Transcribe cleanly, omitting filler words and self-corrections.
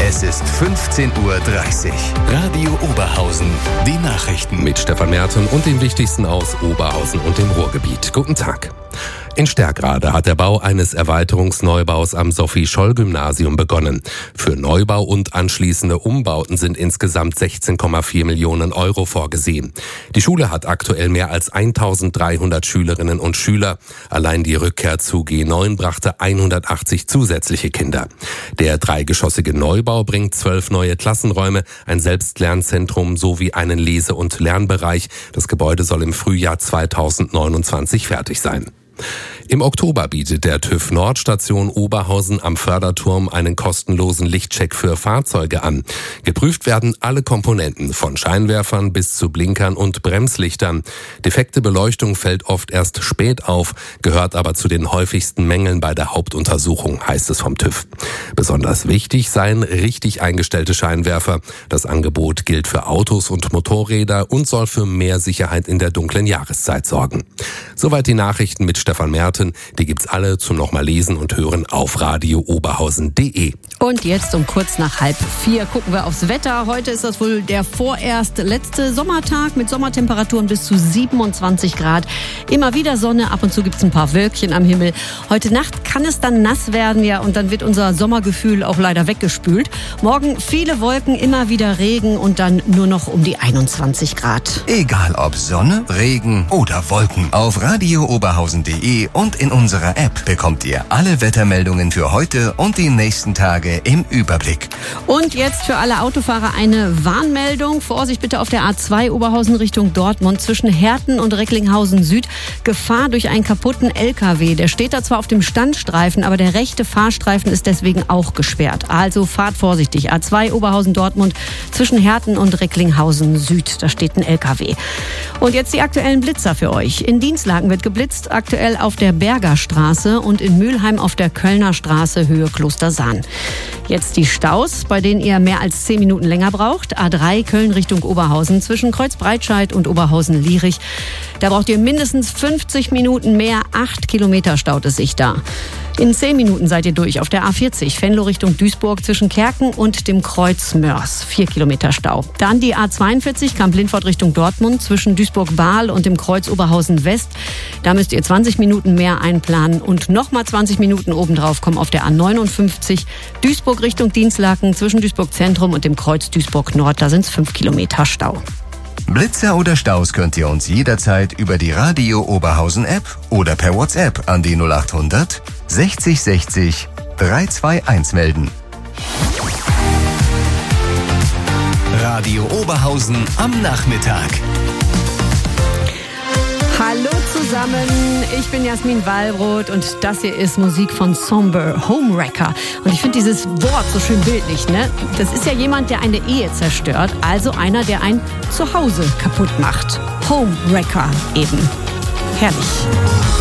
Es ist 15:30 Uhr. Radio Oberhausen. Die Nachrichten Mit Stefan Merten und den wichtigsten aus Oberhausen und dem Ruhrgebiet. Guten Tag. In Sterkrade hat der Bau eines Erweiterungsneubaus am Sophie-Scholl-Gymnasium begonnen. Für Neubau und anschließende Umbauten sind insgesamt 16,4 Millionen Euro vorgesehen. Die Schule hat aktuell mehr als 1300 Schülerinnen und Schüler. Allein die Rückkehr zu G9 brachte 180 zusätzliche Kinder. Der dreigeschossige Neubau bringt 12 neue Klassenräume, ein Selbstlernzentrum sowie einen Lese- und Lernbereich. Das Gebäude soll im Frühjahr 2029 fertig sein. Im Oktober bietet der TÜV Nordstation Oberhausen am Förderturm einen kostenlosen Lichtcheck für Fahrzeuge an. Geprüft werden alle Komponenten, von Scheinwerfern bis zu Blinkern und Bremslichtern. Defekte Beleuchtung fällt oft erst spät auf, gehört aber zu den häufigsten Mängeln bei der Hauptuntersuchung, heißt es vom TÜV. Besonders wichtig seien richtig eingestellte Scheinwerfer. Das Angebot gilt für Autos und Motorräder und soll für mehr Sicherheit in der dunklen Jahreszeit sorgen. Soweit die Nachrichten mit Stefan Merten. Die gibt's alle zum nochmal lesen und hören auf radiooberhausen.de. Und jetzt um kurz nach 3:30 gucken wir aufs Wetter. Heute ist das wohl der vorerst letzte Sommertag mit Sommertemperaturen bis zu 27 Grad. Immer wieder Sonne, ab und zu gibt's ein paar Wölkchen am Himmel. Heute Nacht kann es dann nass werden, ja, und dann wird unser Sommergefühl auch leider weggespült. Morgen viele Wolken, immer wieder Regen und dann nur noch um die 21 Grad. Egal ob Sonne, Regen oder Wolken. Auf radiooberhausen.de und in unserer App bekommt ihr alle Wettermeldungen für heute und die nächsten Tage im Überblick. Und jetzt für alle Autofahrer eine Warnmeldung. Vorsicht bitte auf der A2 Oberhausen Richtung Dortmund zwischen Herten und Recklinghausen Süd. Gefahr durch einen kaputten LKW. Der steht da zwar auf dem Standstreifen, aber der rechte Fahrstreifen ist deswegen auch gesperrt. Also fahrt vorsichtig. A2 Oberhausen Dortmund zwischen Herten und Recklinghausen Süd. Da steht ein LKW. Und jetzt die aktuellen Blitzer für euch. In Dienstlaken wird geblitzt, aktuell auf der Bergerstraße und in Mülheim auf der Kölner Straße Höhe Klostersahn. Jetzt die Staus, bei denen ihr mehr als 10 Minuten länger braucht. A3 Köln Richtung Oberhausen zwischen Kreuzbreitscheid und Oberhausen-Lierich. Da braucht ihr mindestens 50 Minuten mehr. 8 Kilometer staut es sich da. In 10 Minuten seid ihr durch auf der A40 Venlo Richtung Duisburg zwischen Kerken und dem Kreuz Mörs. 4 Kilometer Stau. Dann die A42 Kamp-Lindfort Richtung Dortmund zwischen Duisburg-Bahl und dem Kreuz Oberhausen West. Da müsst ihr 20 Minuten mehr einplanen und nochmal 20 Minuten obendrauf kommen auf der A59 Duisburg Richtung Dienstlaken zwischen Duisburg Zentrum und dem Kreuz Duisburg Nord. Da sind es 5 Kilometer Stau. Blitzer oder Staus könnt ihr uns jederzeit über die Radio Oberhausen App oder per WhatsApp an die 0800 60 60 321 melden. Radio Oberhausen am Nachmittag. Hallo zusammen, ich bin Jasmin Wallbrot und das hier ist Musik von Somber, Homewrecker. Und ich finde dieses Wort so schön bildlich, ne? Das ist ja jemand, der eine Ehe zerstört, also einer, der ein Zuhause kaputt macht. Homewrecker eben. Herrlich.